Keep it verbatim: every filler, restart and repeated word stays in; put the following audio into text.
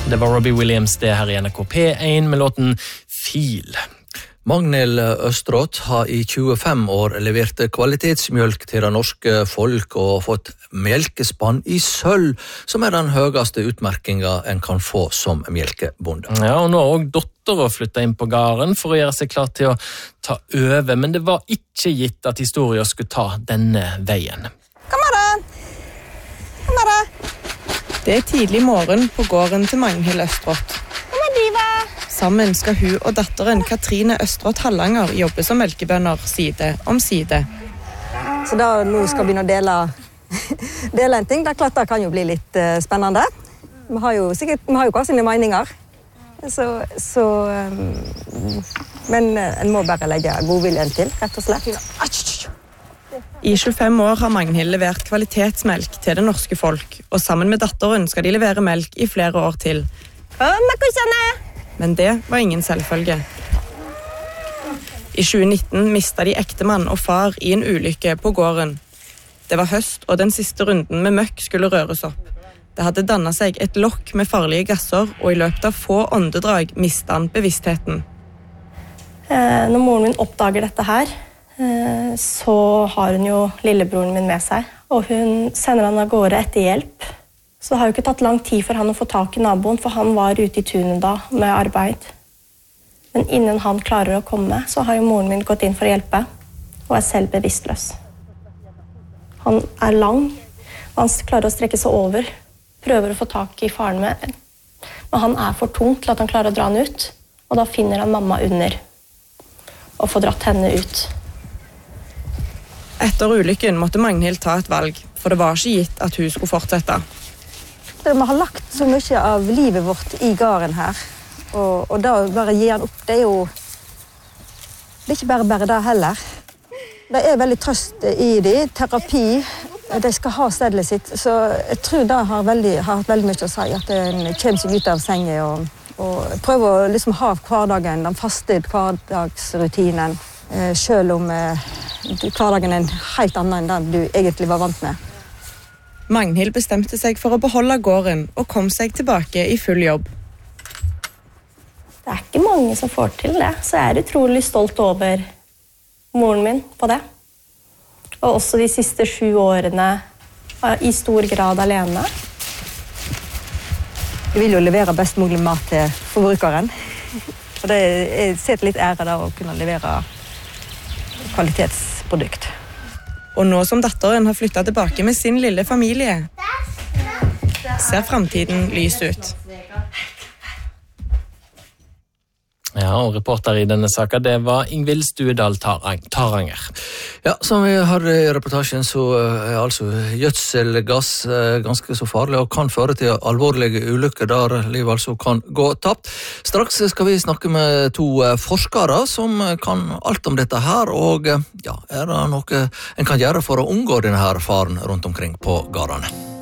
Det var Robbie Williams det her i N R K P én med låten Fil. Magnhild Østrått har i tjuefem år levert kvalitetsmjølk til det norske folk og fått melkespann i sølv, som er den høyeste utmerkinga en kan få som melkebonde. Ja, og nå har også datteren flyttet inn på gården for å gjøre seg klar til å ta over, men det var ikke gitt at historien skulle ta denne veien. Kom her da! Kom her da! Det er tidlig morgen på gården til Magnhild Østrått. Kom her, Diva! Sammen skal hun og datteren Katrine Østrått Hallanger jobbe som melkebønder side om side. Så da nå skal vi begynne å dele, dele en ting. Det er klart det kan jo bli litt uh, spennende. Vi har jo sikkert, vi har jo hver sine meninger. Så, så um, men uh, en må bare legge godviljen til, rett og slett. I tjuefem år har Magnhild levert kvalitetsmelk til det norske folk, og sammen med datteren skal de levere melk i flere år til. Kom med kussene! Men det var ingen selvfølge. I tjue nitten mistet de ektemann og far i en ulykke på gården. Det var høst, og den siste runden med møkk skulle røres opp. Det hadde dannet seg et lokk med farlige gasser, og i løpet av få åndedrag mistet han bevisstheten. Eh, når moren min oppdager dette her, eh, så har hun jo lillebroren min med seg, og hun sender han av gårde etter hjelp. Så det har jo ikke tatt lang tid for han å få tak i naboen, for han var ute i tunet da med arbeid. Men innen han klarer å komme, så har jo moren min gått inn for å hjelpe, og er selv bevisstløs. Han er lang, og han klarer å strekke seg over, prøver å få tak i faren med, men han er for tung til at han klarer å dra han ut, og da finner han mamma under, og får dratt henne ut. Etter ulykken måtte Magnhild ta et valg, for det var ikke gitt at hun skulle fortsette. Vi har lagt så mye av livet vårt i gården her, og, og da bare gi han opp, det er jo det er ikke bare bare det heller. Det er veldig trøst i det, terapi, de skal ha stedet sitt, så jeg tror det har, veldig, har hatt veldig mye å si, at en kommer seg ut av sengen og, og prøver å liksom ha hverdagen, den faste hverdagsrutinen, selv om hverdagen er en helt annen enn den du egentlig var vant med. Magnhild bestemte seg for å beholde gården og kom seg tilbake i full jobb. Det er ikke mange som får til det, så jeg er utrolig stolt over moren min på det. Og også de siste sju årene i stor grad alene. Jeg vil jo levere best mulig mat til forbrukeren. Og det er sett litt ære da å kunne levere kvalitetsprodukt. Og nå som datteren har flyttet tilbake med sin lille familie, ser fremtiden lys ut. Ja, og reporter i denne saken, det var Ingvild Stuedal Taranger. Ja, som vi hørte i reportasjen, så er altså gjødselgass ganske så farlig og kan føre til alvorlige ulykker der livet altså kan gå tapt. Straks skal vi snakke med to forskere som kan alt om dette her, og ja, er det noe en kan gjøre for å unngå denne her faren rundt omkring på gårdene?